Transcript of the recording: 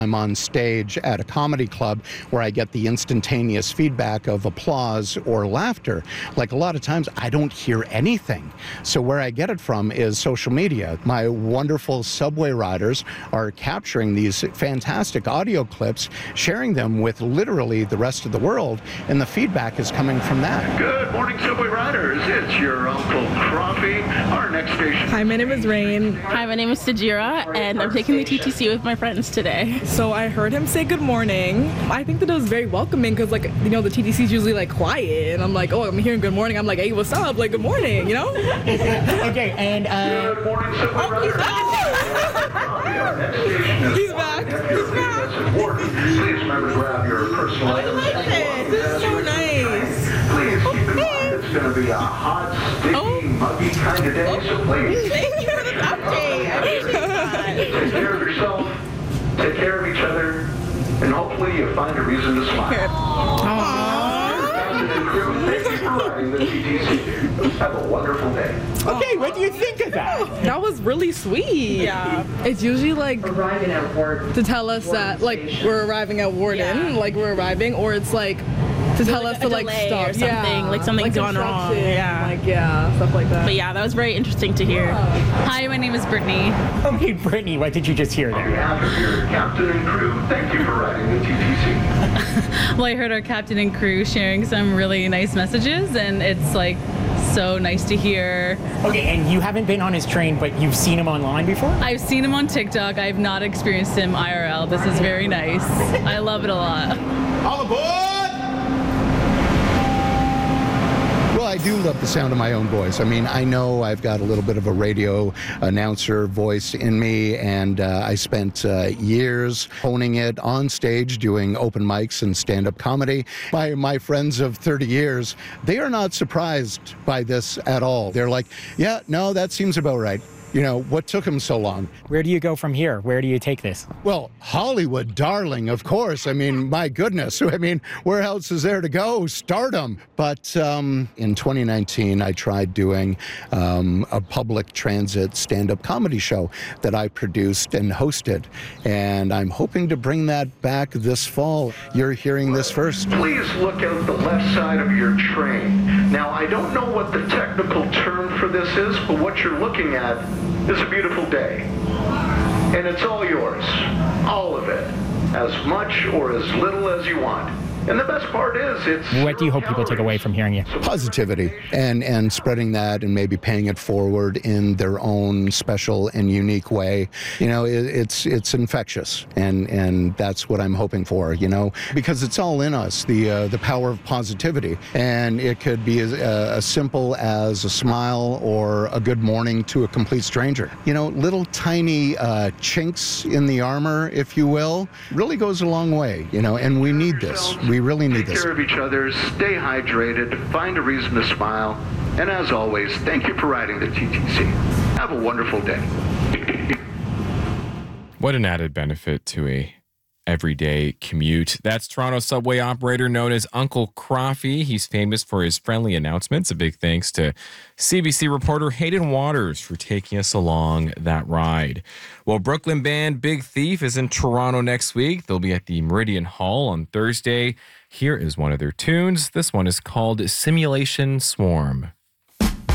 I'm on stage at a comedy club where I get the instantaneous feedback of applause or laughter. Like a lot of times, I don't hear anything. So where I get it from is social media. My wonderful subway riders are capturing these fantastic audio clips, sharing them with literally the rest of the world, and the feedback is coming from that. Good morning, subway riders. It's your Uncle Croffy. Our next station. Hi, my name is Rain. Hi, my name is Sajira, and I'm taking the TTC with my friends today. So I heard him say good morning. I think that it was very welcoming because, like, you know, the TTC is usually like quiet, and I'm like, oh, I'm hearing good morning. I'm like, hey, what's up? Like, good morning, you know? Okay, and Good morning, subway riders. He's back. He's back. Please remember to grab your personal items. This is so nice. Please keep in mind it's going to be a hot, sticky, muggy kind of day, so please Thank you for the update. I appreciate that. take care of yourself, take care of each other, and hopefully you find a reason to smile. Captain and crew, thank you for riding the TTC. Have a wonderful day. okay, what do you think of that? That was really sweet. Yeah. It's usually like Arriving at work. to tell us that, like, we're arriving at Warden, like we're arriving, or it's like to tell us a to like delay stop or something, like something's gone wrong. instruction, Yeah. like stuff like that. But yeah, that was very interesting to hear. Hi, my name is Brittany. Okay, Brittany, what did you just hear On there? behalf of your captain and crew, thank you for riding the TTC. Well, I heard our captain and crew sharing some really nice messages, and it's like so nice to hear. Okay, and you haven't been on his train, but you've seen him online before? I've seen him on TikTok. I've not experienced him IRL. This is very nice. I love it a lot. All aboard! Well, I do love the sound of my own voice. I mean, I know I've got a little bit of a radio announcer voice in me, and I spent years honing it on stage, doing open mics and stand-up comedy. My friends of 30 years, they are not surprised by this at all. They're like, yeah, no, that seems about right. You know, what took him so long? Where do you go from here? Where do you take this? Well, Hollywood, darling, of course. I mean, my goodness. I mean, where else is there to go? Stardom. But in 2019, I tried doing a public transit stand-up comedy show that I produced and hosted. And I'm hoping to bring that back this fall. You're hearing this first. Please look out the left side of your train. Now, I don't know what the technical term for this is, but what you're looking at is a beautiful day. And it's all yours. All of it. As much or as little as you want. And the best part is it's... What do you hope people take away from hearing you? Positivity and spreading that and maybe paying it forward in their own special and unique way. You know, it's infectious, and that's what I'm hoping for, you know, because it's all in us, the power of positivity. And it could be as simple as a smile or a good morning to a complete stranger. You know, little tiny chinks in the armor, if you will, really goes a long way, you know, and we need this. We really need Take this. care of each other, stay hydrated, find a reason to smile, and as always, thank you for riding the TTC. Have a wonderful day. What an added benefit to a everyday commute. That's Toronto subway operator known as Uncle Croffy. He's famous for his friendly announcements. A big thanks to CBC reporter Hayden Waters for taking us along that ride. Well, Brooklyn band Big Thief is in Toronto next week. They'll be at the Meridian Hall on Thursday. Here is one of their tunes. This one is called Simulation Swarm.